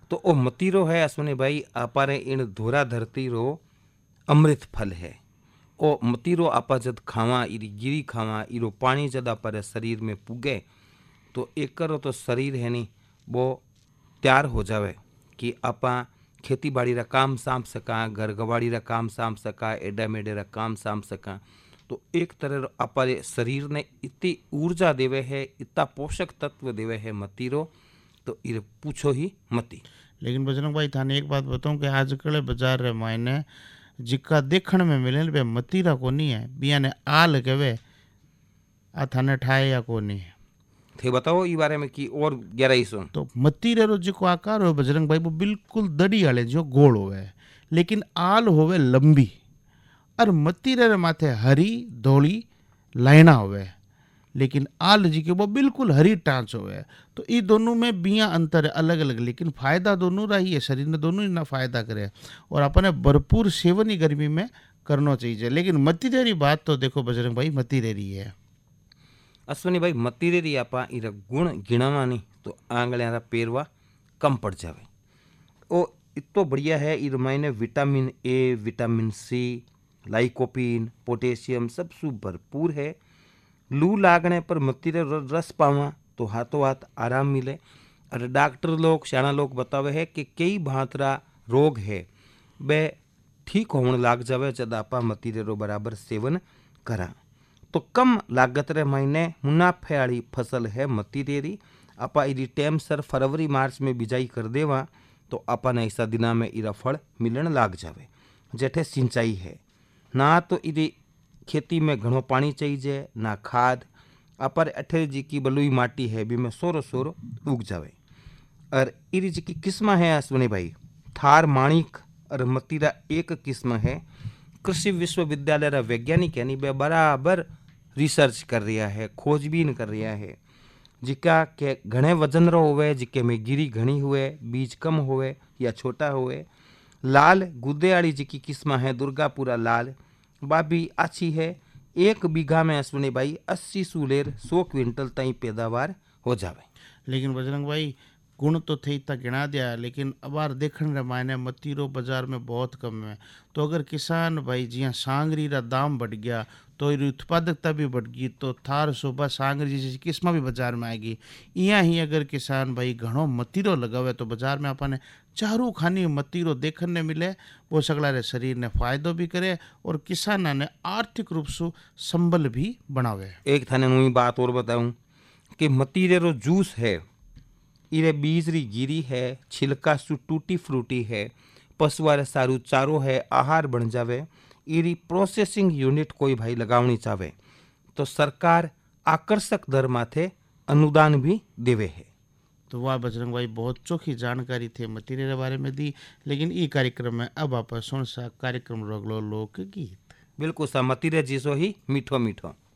तो ओ मतीरो है अश्विनी भाई आपारे इन धोरा धरती रो अमृत फल है। ओ मतीरो आपा जद खावा इरी गिरी खावा इरो पानी जद आपारे शरीर में पुगे तो एक करो तो शरीर है नी वो तैयार हो जावे कि आपा खेती बाड़ी रा काम साम सका, घर गवाड़ी रा काम साम सका, एडा मेडे रा काम साम सका। तो एक तरह आपारे शरीर ने इतनी ऊर्जा देवे है, इतना पोषक तत्व देवे है मतीरो, तो इरे पूछो ही मती। लेकिन बजरंग भाई थाने एक बात बताऊं कि आजकल बाजार रे मायने जिक्का देखण में मिले वे मतीरा को नहीं है, बिया ने आल केवे आ थाने ठाए या को नहीं है। थे बताओ ई बारे में की और गहराई सुन। तो मतीरे रो जो आकार हो बजरंग भाई वो बिल्कुल दड़ी वाले जो गोल होवे, लेकिन आल होवे लंबी, और मतीरे रे माथे हरी धोली लाइना होवे, लेकिन आल जी के वो बिल्कुल हरी टाँच होवे। तो ये दोनों में बिया अंतर है अलग अलग, लेकिन फायदा दोनों रही है, शरीर ने दोनों ही ना फायदा करे, और अपने भरपूर सेवन ही गर्मी में करना चाहिए। लेकिन मतीरे बात तो देखो बजरंग भाई मतीरे है अश्विनी भाई मतीरे आपा इरा गुण गिणावा नहीं तो आंगलियां रा पेरवा कम पड़ जावे। ओ इतो बढ़िया है, इर मायने vitamin A, vitamin C, lycopene, potassium सब सु भरपूर है। लू लागने पर मतीरे रस पावा तो हाथों हाथ आराम मिले। और डॉक्टर लोग सियाणा लोग बतावे है कि कई भांतरा रोग है वे ठीक होने लाग जावे जब आपा मतीरे रो बराबर सेवन करा। तो कम लागत रे महीने मुनाफे वाली फसल है मतीरेरी। आपा इरी टाइम सर फरवरी मार्च में बिजाई कर देवा तो आपा ने ऐसा दिना में इरा फल मिलन लाग जावे। जेठे सिंचाई है ना तो इरी खेती में घणो पानी चाहिए ना खाद, अपर अठे जी की बलुई माटी है भी में सोरो सोरो उग जावे। और इरी जी की किस्म है अश्विनी भाई थार माणिक और मतीरा एक किस्म है। कृषि विश्वविद्यालय रा वैज्ञानिक यानी बे बराबर रिसर्च कर रहा है, खोजबीन कर रहा है। जिका के घणे वजन रो होवे, जिके में गिरी घणी हुए, बीज कम होवे या छोटा होवे। लाल गुदे वाली जिकी किस्म है दुर्गापुरा लाल बा भी अच्छी है। एक बीघा में अश्विनी भाई 80 सूलेर 100 क्विंटल तई पैदावार हो जावे। लेकिन बजरंग भाई गुण तो थे इतना गिना दिया, लेकिन अबार देखने रे मायने मतीरो बाजार में बहुत कम है। तो अगर किसान भाई जिया सांगरी रा दाम बढ़ गया तो उत्पादकता भी बढ़ गई, तो थार सुबह सांगरी जैसी किस्म भी बाजार में आएगी। इया ही अगर किसान भाई घणो मतीरो लगावे तो बाजार में अपने चारों खानी मतीरो देखने मिले, वो सगला रे शरीर ने फायदो भी करे और किसाना ने आर्थिक रूप से संबल भी बनावे। एक थाने नई बात और बताऊं कि मतीरे रो जूस है इरे बीज री गिरी है, छिलका सु टूटी फ्रूटी है, पशुआरे सारू चारो है, आहार बन जावे। इरी प्रोसेसिंग यूनिट कोई भाई लगावनी चाहे तो सरकार आकर्षक दर माथे अनुदान भी देवे है। तो वाह बजरंग भाई बहुत चोखी जानकारी थे मतीरे के बारे में दी। लेकिन ई कार्यक्रम में अब आप सुन सा कार्यक्रम रोगलो लोक गीत। बिल्कुल सा मतीरे जीसो ही मीठो मीठो।